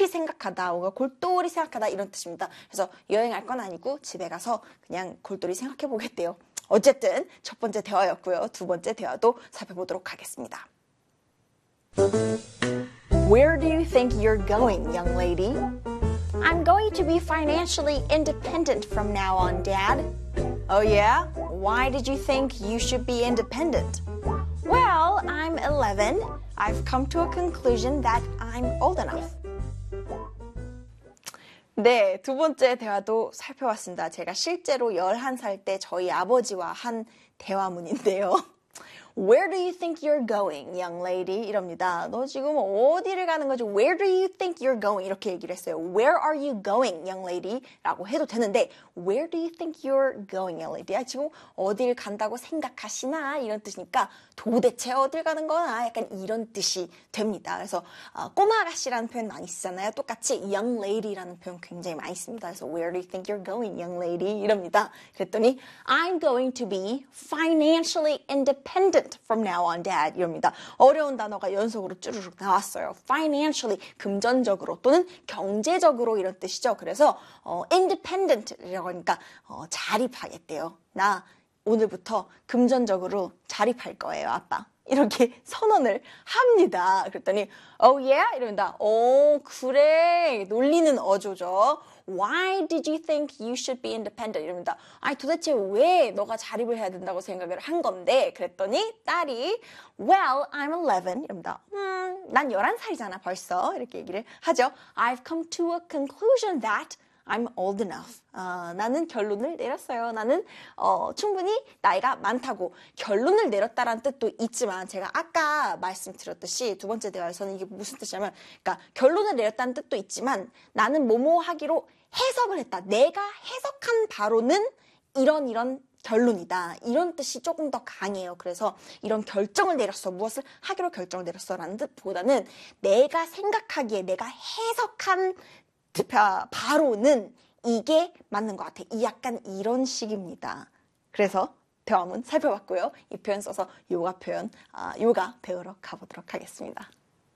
깊이 생각하다, 뭔가 골똘히 생각하다 이런 뜻입니다. 그래서 여행할 건 아니고 집에 가서 그냥 골똘히 생각해 보겠대요. 어쨌든 첫 번째 대화였고요. 두 번째 대화도 살펴보도록 하겠습니다. Where do you think you're going, young lady? I'm going to be financially independent from now on, Dad. Oh yeah? Why did you think you should be independent? Well, I'm 11. I've come to a conclusion that I'm old enough. 네, 두 번째 대화도 살펴봤습니다. 제가 실제로 11살 때 저희 아버지와 한 대화문인데요. Where do you think you're going, young lady? 이럽니다. 너 지금 어디를 가는 거지? Where do you think you're going? 이렇게 얘기를 했어요. Where are you going, young lady? 라고 해도 되는데 Where do you think you're going, young lady? 지금 어딜 간다고 생각하시나? 이런 뜻이니까 도대체 어딜 가는 거나? 약간 이런 뜻이 됩니다. 그래서 꼬마 아가씨라는 표현 많이 쓰잖아요. 똑같이 young lady라는 표현 굉장히 많이 씁니다. 그래서 Where do you think you're going, young lady? 이럽니다. 그랬더니 I'm going to be financially independent from now on, Dad. 이럽니다. 어려운 단어가 연속으로 쭈르륵 나왔어요. Financially, 금전적으로 또는 경제적으로 이런 뜻이죠. 그래서 independent이라고 하니까 자립하겠대요. 나 오늘부터 금전적으로 자립할 거예요, 아빠. 이렇게 선언을 합니다. 그랬더니 Oh yeah? 이럽니다. 그래. 놀리는 어조죠. Why did you think you should be independent? 이럽니다. 아니 도대체 왜 너가 자립을 해야 된다고 생각을 한 건데? 그랬더니 딸이 Well, I'm 11. 이럽니다. 난 11살이잖아 벌써. 이렇게 얘기를 하죠. I've come to a conclusion that I'm old enough. 나는 결론을 내렸어요. 나는 충분히 나이가 많다고 결론을 내렸다라는 뜻도 있지만 제가 아까 말씀드렸듯이 두 번째 대화에서는 이게 무슨 뜻이냐면 그러니까 결론을 내렸다는 뜻도 있지만 나는 뭐뭐 하기로 해석을 했다. 내가 해석한 바로는 이런 결론이다. 이런 뜻이 조금 더 강해요. 그래서 이런 결정을 내렸어. 무엇을 하기로 결정을 내렸어라는 뜻보다는 내가 생각하기에 내가 해석한 바로는 이게 맞는 것 같아. 약간 이런 식입니다. 그래서 대화문 살펴봤고요. 이 표현 써서 요가 배우러 가보도록 하겠습니다.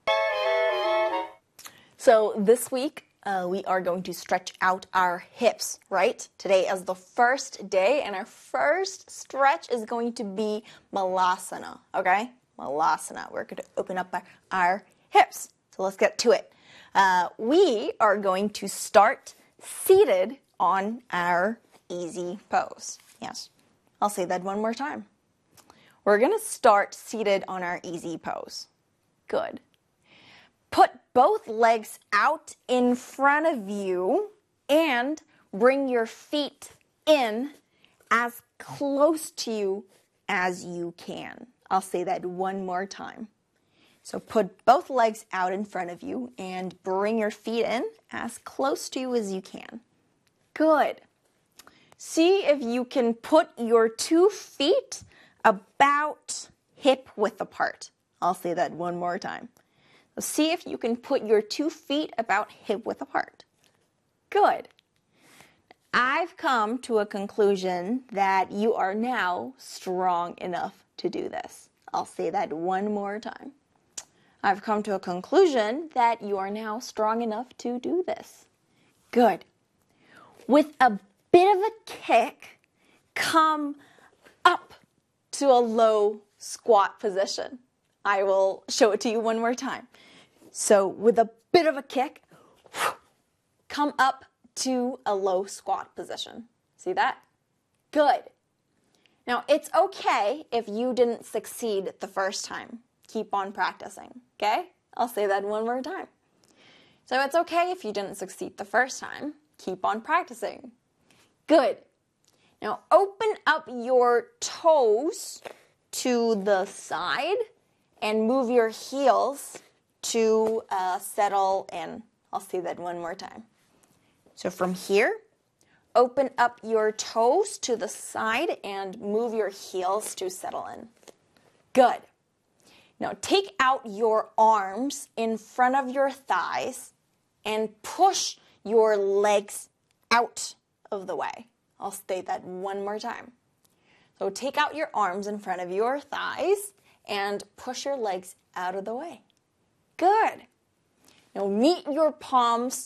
So this week we are going to stretch out our hips, right? Today is the first day and our first stretch is going to be Malasana, okay? Malasana. We're going to open up our hips. So let's get to it. We are going to start seated on our easy pose. Yes, I'll say that one more time. We're going to start seated on our easy pose. Good. Put both legs out in front of you and bring your feet in as close to you as you can. I'll say that one more time. So put both legs out in front of you and bring your feet in as close to you as you can. Good. See if you can put your 2 feet about hip width apart. I'll say that one more time. So see if you can put your 2 feet about hip width apart. Good. I've come to a conclusion that you are now strong enough to do this. I'll say that one more time. I've come to a conclusion that you are now strong enough to do this. Good. With a bit of a kick, come up to a low squat position. I will show it to you one more time. So with a bit of a kick, come up to a low squat position. See that? Good. Now, it's okay if you didn't succeed the first time. Keep on practicing, okay? I'll say that one more time. So it's okay if you didn't succeed the first time. Keep on practicing. Good. Now open up your toes to the side and move your heels to settle in. I'll say that one more time. So from here, open up your toes to the side and move your heels to settle in. Good. Now take out your arms in front of your thighs and push your legs out of the way. I'll state that one more time. So take out your arms in front of your thighs and push your legs out of the way. Good. Now, meet your palms